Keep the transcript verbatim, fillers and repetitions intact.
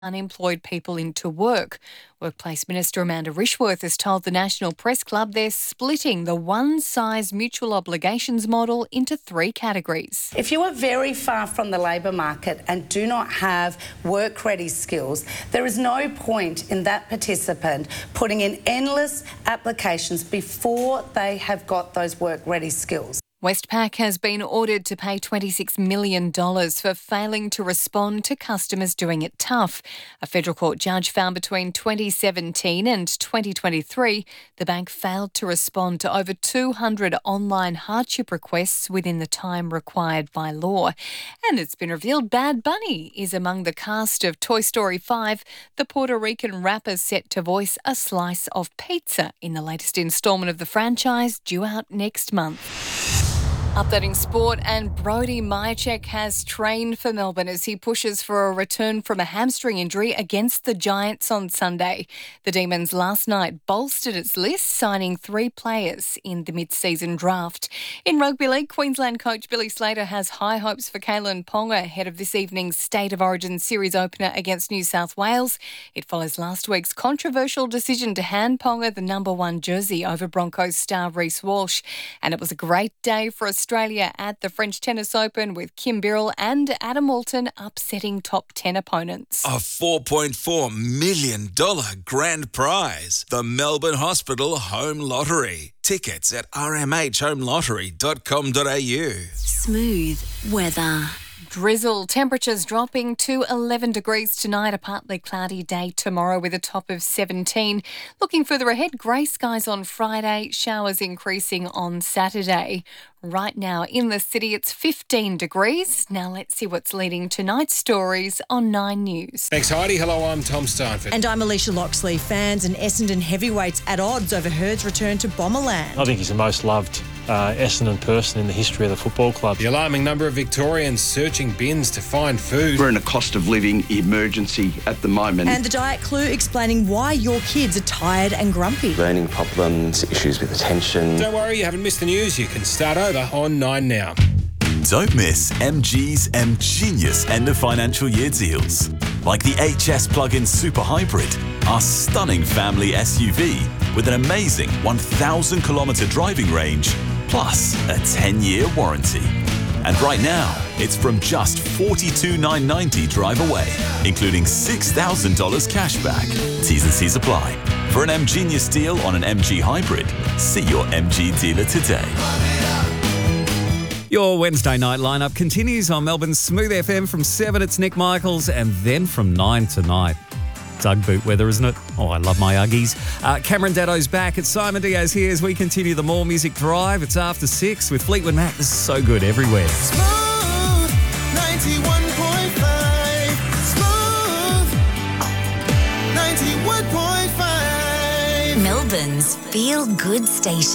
unemployed people into work. Workplace Minister Amanda Rishworth has told the National Press Club they're splitting the one-size mutual obligations model into three categories. If you are very far from the labour market and do not have work-ready skills, there is no point in that participant putting in endless applications before they have got those work-ready skills. Westpac has been ordered to pay twenty-six million dollars for failing to respond to customers doing it tough. A federal court judge found between twenty seventeen and twenty twenty-three the bank failed to respond to over two hundred online hardship requests within the time required by law. And it's been revealed Bad Bunny is among the cast of Toy Story five. The Puerto Rican rapper set to voice a slice of pizza in the latest instalment of the franchise, due out next month. Updating sport, and Brody Mihocek has trained for Melbourne as he pushes for a return from a hamstring injury against the Giants on Sunday. The Demons last night bolstered its list, signing three players in the mid-season draft. In Rugby League, Queensland coach Billy Slater has high hopes for Kalyn Ponga ahead of this evening's State of Origin series opener against New South Wales. It follows last week's controversial decision to hand Ponga the number one jersey over Broncos star Reece Walsh. And it was a great day for us Australia at the French Tennis Open, with Kim Birrell and Adam Walton upsetting top ten opponents. A four point four million dollars grand prize. The Melbourne Hospital Home Lottery. Tickets at r m h home lottery dot com dot a u. Smooth weather. Drizzle. Temperatures dropping to eleven degrees tonight. A partly cloudy day tomorrow with a top of seventeen. Looking further ahead, grey skies on Friday, showers increasing on Saturday. Right now in the city, it's fifteen degrees. Now let's see what's leading tonight's stories on Nine News. Thanks, Heidi. Hello, I'm Tom Steinford. And I'm Alicia Loxley. Fans and Essendon heavyweights at odds over Hurd's return to Bomberland. I think he's the most loved uh, Essendon person in the history of the football club. The alarming number of Victorians searching bins to find food. We're in a cost of living emergency at the moment. And the Diet Clue explaining why your kids are tired and grumpy. Learning problems, issues with attention. Don't worry, you haven't missed the news. You can start over on Nine now. Don't miss M G's M Genius end of financial year deals. Like the H S plug-in Super Hybrid, our stunning family S U V with an amazing one thousand kilometre driving range, plus a ten-year warranty. And right now, it's from just forty-two thousand nine hundred ninety dollars drive away, including six thousand dollars cash back. T's and C's apply. For an M Genius deal on an M G Hybrid, see your M G dealer today. Your Wednesday night lineup continues on Melbourne's Smooth F M from seven. It's Nick Michaels, and then from nine tonight. It's Ugg boot weather, isn't it? Oh, I love my Uggies. Uh, Cameron Daddo's back. It's Simon Diaz here as we continue the More Music Drive. It's after six with Fleetwood Mac. This is so good everywhere. Smooth ninety-one point five. Smooth ninety-one point five. Melbourne's Feel Good Station.